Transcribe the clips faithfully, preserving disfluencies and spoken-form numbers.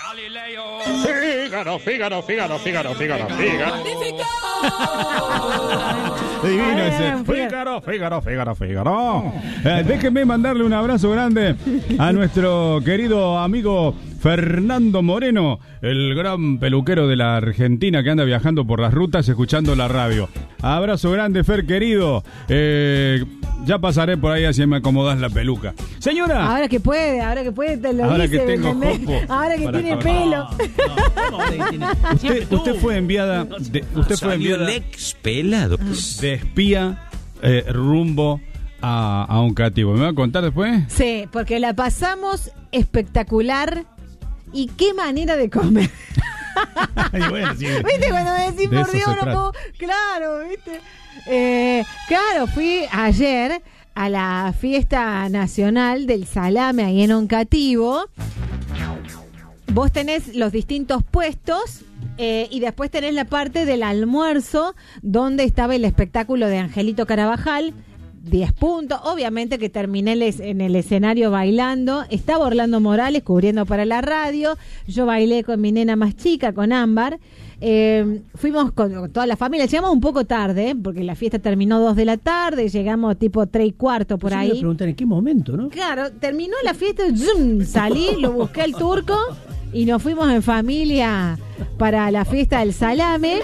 Fígaro, Fígaro, Fígaro, Fígaro, Fígaro, Fígaro. Divino ese. Fígaro, Fígaro, Fígaro, Fígaro. Eh, déjenme mandarle un abrazo grande a nuestro querido amigo Fernando Moreno, el gran peluquero de la Argentina que anda viajando por las rutas escuchando la radio. Abrazo grande, Fer, querido. Eh, ya pasaré por ahí así me acomodas la peluca. Señora. Ahora que puede, ahora que puede, te lo ahora dice. Que tengo copo, ahora que tiene pelo. No, no, usted, usted fue enviada, de, usted fue enviada Lex pelado. de espía eh, rumbo a, a un cativo. ¿Me va a contar después? Sí, porque la pasamos espectacular. Y qué manera de comer. Bueno, sí, ¿viste? Cuando me decís, por Dios, no puedo... Claro, ¿viste? Eh, claro, fui ayer a la fiesta nacional del salame ahí en Oncativo. Vos tenés los distintos puestos eh, y después tenés la parte del almuerzo donde estaba el espectáculo de Angelito Carabajal. diez puntos, obviamente que terminé en el escenario bailando. Estaba Orlando Morales cubriendo para la radio. Yo bailé con mi nena más chica, con Ámbar. Eh, fuimos con, con toda la familia. Llegamos un poco tarde, porque la fiesta terminó dos de la tarde. Llegamos tipo tres y cuarto por ahí. Me preguntan en qué momento, ¿no? Claro, terminó la fiesta, zoom, salí, lo busqué al turco y nos fuimos en familia para la fiesta del salame.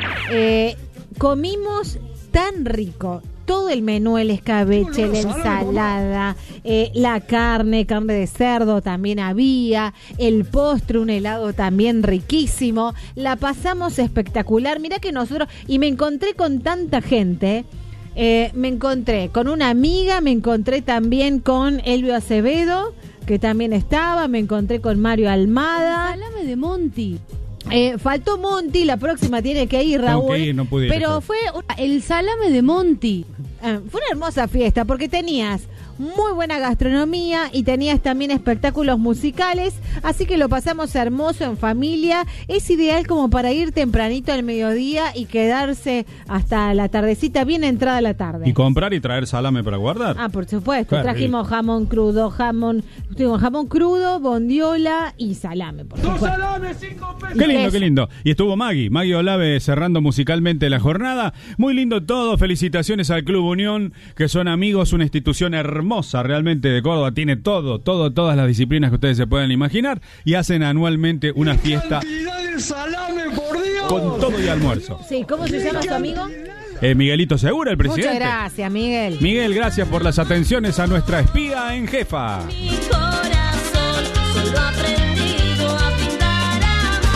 Eh, comimos tan rico. Todo el menú, el escabeche, la ensalada, eh, la carne, carne de cerdo también había, el postre, un helado también riquísimo. La pasamos espectacular. Mirá que nosotros, y me encontré con tanta gente, eh, me encontré con una amiga, me encontré también con Elvio Acevedo, que también estaba, me encontré con Mario Almada. El salame de Monty. Eh, faltó Monty, la próxima tiene que ir, Raúl. Tengo que ir, no pude ir, pero pero... fue el salame de Monty. Eh, fue una hermosa fiesta porque tenías muy buena gastronomía y tenías también espectáculos musicales, así que lo pasamos hermoso en familia. Es ideal como para ir tempranito al mediodía y quedarse hasta la tardecita, bien entrada la tarde. Y comprar y traer salame para guardar. Ah, por supuesto. Claro, Trajimos jamón crudo, jamón, digo, jamón crudo, bondiola y salame, por supuesto. ¡Dos salames, cinco pesos! Qué lindo, qué lindo. Y estuvo Maggie, Maggie Olave cerrando musicalmente la jornada. Muy lindo todo. Felicitaciones al Club Unión, que son amigos, una institución hermosa realmente de Córdoba. Tiene todo, todo, todas las disciplinas que ustedes se pueden imaginar. Y hacen anualmente una fiesta de salame, por Dios! Con todo y almuerzo. Sí, ¿cómo se llama su amigo? Eh, Miguelito Segura, el presidente. Muchas gracias, Miguel. Miguel, gracias por las atenciones a nuestra espía en jefa. Mi corazón solo ha aprendido a brindar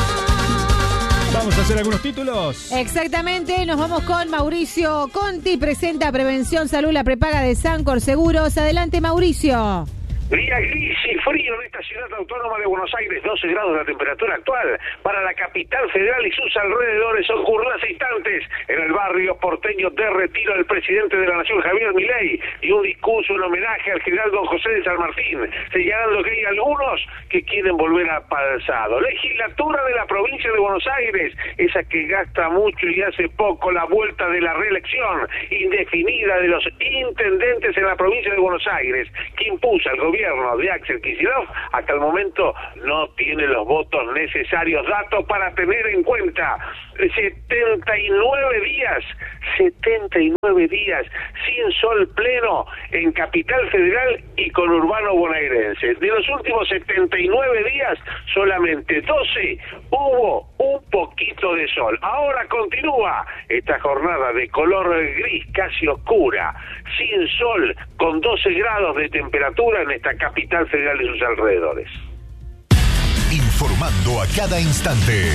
amor. Vamos a hacer algunos títulos. Exactamente, nos vamos con Mauricio Conti, presenta Prevención Salud, la prepaga de Sancor Seguros. Adelante, Mauricio. Día gris y frío en esta ciudad autónoma de Buenos Aires, doce grados la temperatura actual. Para la capital federal y sus alrededores ocurrió hace instantes en el barrio porteño de Retiro el presidente de la Nación, Javier Milei, y un discurso en homenaje al general don José de San Martín, señalando que hay algunos que quieren volver a pasado. Legislatura de la provincia de Buenos Aires, esa que gasta mucho y hace poco, la vuelta de la reelección indefinida de los intendentes en la provincia de Buenos Aires, que impuso al gobierno de Axel Kicillof, hasta el momento no tiene los votos necesarios. Datos para tener en cuenta: setenta y nueve días, setenta y nueve días sin sol pleno en Capital Federal y conurbano bonaerense. De los últimos setenta y nueve días, solamente doce hubo un poquito de sol. Ahora continúa esta jornada de color gris, casi oscura, sin sol, con doce grados de temperatura en esta Capital Federal y sus alrededores. Informando a cada instante.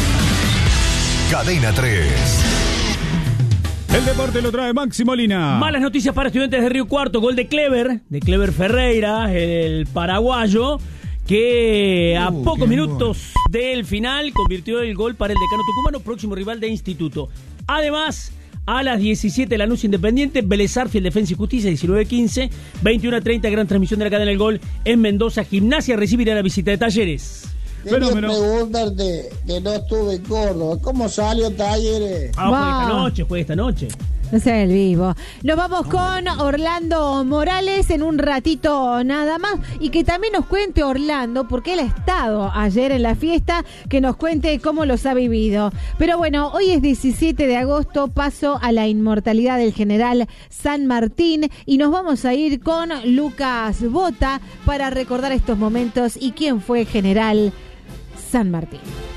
Cadena tres. El deporte lo trae Maxi Molina. Malas noticias para Estudiantes de Río Cuarto. Gol de Clever, de Clever Ferreira, el paraguayo, que a uh, pocos minutos bueno. del final convirtió el gol para el Decano Tucumano, próximo rival de Instituto. Además, a las diecisiete, Lanús Independiente, Vélez Arfield, Defensa y Justicia, diecinueve quince, veintiuno treinta, gran transmisión de la cadena del gol en Mendoza. Gimnasia recibirá la visita de Talleres. Quería preguntarte, que no estuve en Córdoba, ¿cómo salió Talleres? Ah, wow. Fue esta noche, fue esta noche. No sea el vivo. Nos vamos con Orlando Morales en un ratito nada más. Y que también nos cuente Orlando, porque él ha estado ayer en la fiesta, que nos cuente cómo los ha vivido. Pero bueno, hoy es diecisiete de agosto, paso a la inmortalidad del general San Martín. Y nos vamos a ir con Lucas Bota para recordar estos momentos y quién fue general San Martín.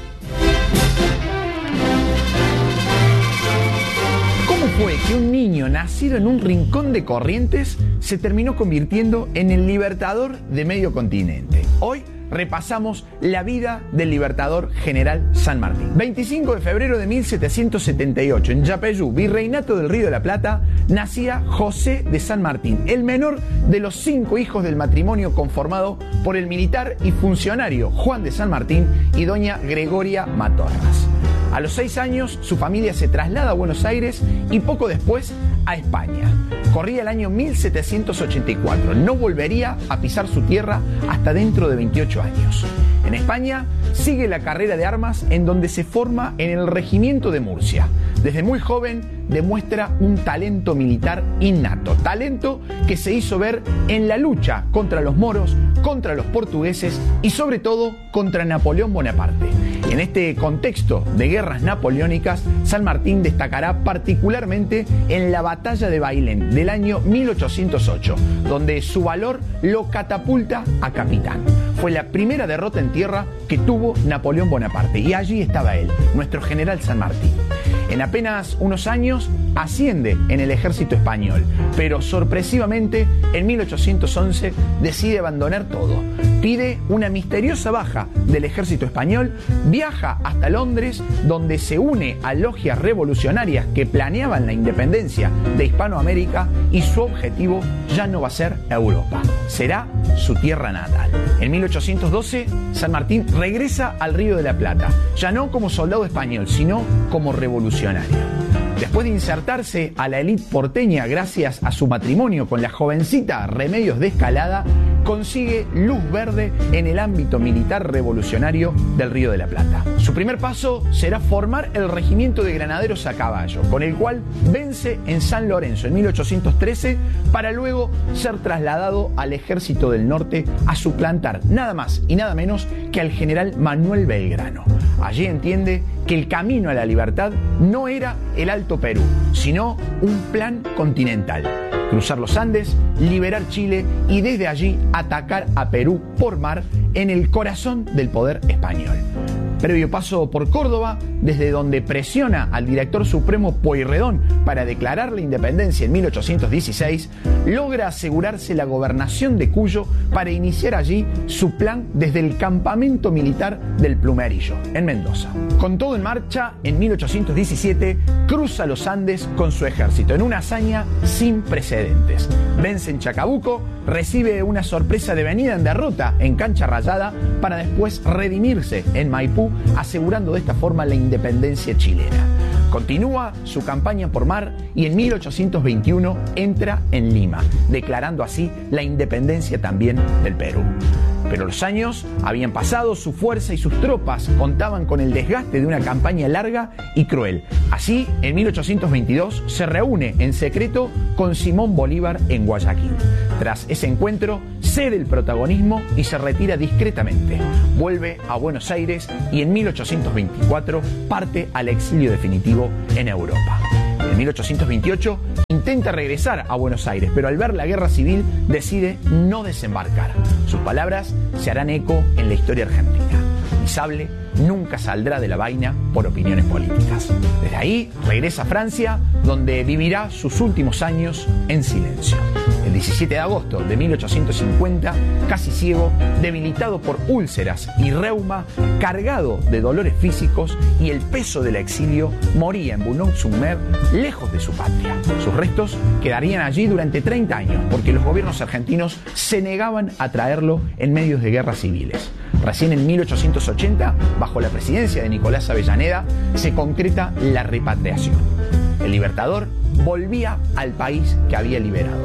¿Cómo fue que un niño nacido en un rincón de Corrientes se terminó convirtiendo en el libertador de medio continente? Hoy repasamos la vida del libertador general San Martín. veinticinco de febrero de mil setecientos setenta y ocho, en Yapeyú, Virreinato del Río de la Plata, nacía José de San Martín, el menor de los cinco hijos del matrimonio conformado por el militar y funcionario Juan de San Martín y doña Gregoria Matorras. A los seis años, su familia se traslada a Buenos Aires y poco después a España. Corría el año mil setecientos ochenta y cuatro. No volvería a pisar su tierra hasta dentro de veintiocho años. En España sigue la carrera de armas en donde se forma en el regimiento de Murcia. Desde muy joven demuestra un talento militar innato, talento que se hizo ver en la lucha contra los moros, contra los portugueses y sobre todo contra Napoleón Bonaparte. En este contexto de guerras napoleónicas, San Martín destacará particularmente en la batalla de Bailén del año mil ochocientos ocho, donde su valor lo catapulta a capitán. Fue la primera derrota en tierra que tuvo Napoleón Bonaparte y allí estaba él, nuestro general San Martín. En apenas unos años asciende en el ejército español, pero sorpresivamente en mil ochocientos once decide abandonar todo. Pide una misteriosa baja del ejército español, viaja hasta Londres, donde se une a logias revolucionarias que planeaban la independencia de Hispanoamérica y su objetivo ya no va a ser Europa, será su tierra natal. En mil ochocientos doce, San Martín regresa al Río de la Plata, ya no como soldado español, sino como revolucionario. Después de insertarse a la élite porteña gracias a su matrimonio con la jovencita Remedios de Escalada, consigue luz verde en el ámbito militar revolucionario del Río de la Plata. Su primer paso será formar el regimiento de granaderos a caballo, con el cual vence en San Lorenzo en mil ochocientos trece, para luego ser trasladado al Ejército del Norte a suplantar nada más y nada menos que al general Manuel Belgrano. Allí entiende que el camino a la libertad no era el Alto Perú, sino un plan continental. Cruzar los Andes, liberar Chile y desde allí atacar a Perú por mar en el corazón del poder español. Previo paso por Córdoba, desde donde presiona al director supremo Pueyrredón para declarar la independencia en mil ochocientos dieciséis, logra asegurarse la gobernación de Cuyo para iniciar allí su plan desde el campamento militar del Plumerillo, en Mendoza. Con todo en marcha, en mil ochocientos diecisiete cruza los Andes con su ejército, en una hazaña sin precedentes. Vence en Chacabuco, recibe una sorpresa devenida en derrota en Cancha Rayada para después redimirse en Maipú, asegurando de esta forma la independencia chilena. Continúa su campaña por mar y en mil ochocientos veintiuno entra en Lima, declarando así la independencia también del Perú. Pero los años habían pasado, su fuerza y sus tropas contaban con el desgaste de una campaña larga y cruel. Así, en mil ochocientos veintidós se reúne en secreto con Simón Bolívar en Guayaquil. Tras ese encuentro, cede el protagonismo y se retira discretamente. Vuelve a Buenos Aires y en mil ochocientos veinticuatro parte al exilio definitivo en Europa. En mil ochocientos veintiocho intenta regresar a Buenos Aires, pero al ver la guerra civil decide no desembarcar. Sus palabras se harán eco en la historia argentina. Mi sable nunca saldrá de la vaina por opiniones políticas. Desde ahí regresa a Francia, donde vivirá sus últimos años en silencio. El diecisiete de agosto de mil ochocientos cincuenta, casi ciego, debilitado por úlceras y reuma, cargado de dolores físicos y el peso del exilio, moría en Boulogne-sur-Mer, lejos de su patria. Sus restos quedarían allí durante treinta años, porque los gobiernos argentinos se negaban a traerlo en medios de guerras civiles. Recién en mil ochocientos ochenta, bajo la presidencia de Nicolás Avellaneda, se concreta la repatriación. El libertador volvía al país que había liberado.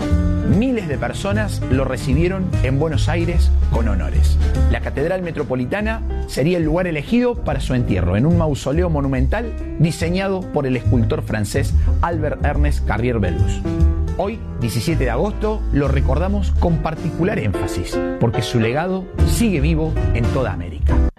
miles de personas lo recibieron en Buenos Aires con honores. La Catedral Metropolitana sería el lugar elegido para su entierro, en un mausoleo monumental diseñado por el escultor francés Albert Ernest Carrier-Belleuse. Hoy, diecisiete de agosto, lo recordamos con particular énfasis, porque su legado sigue vivo en toda América.